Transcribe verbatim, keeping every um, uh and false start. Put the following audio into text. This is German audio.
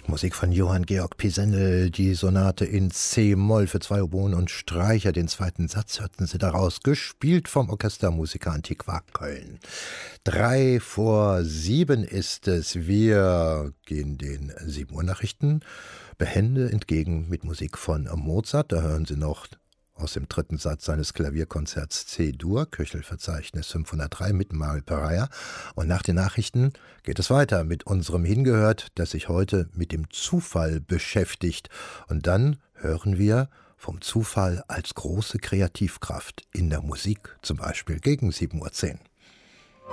Musik von Johann Georg Pisendel, die Sonate in C-Moll für zwei Oboen und Streicher. Den zweiten Satz hörten Sie daraus, gespielt vom Orchestermusiker Antiqua Köln. Drei vor sieben ist es. Wir gehen den sieben Uhr Nachrichten behende entgegen mit Musik von Mozart. Da hören Sie noch aus dem dritten Satz seines Klavierkonzerts C-Dur, Köchelverzeichnis fünfhundertdrei mit Mario Pereira. Und nach den Nachrichten geht es weiter mit unserem Hingehört, das sich heute mit dem Zufall beschäftigt. Und dann hören wir vom Zufall als große Kreativkraft in der Musik, zum Beispiel gegen sieben Uhr zehn.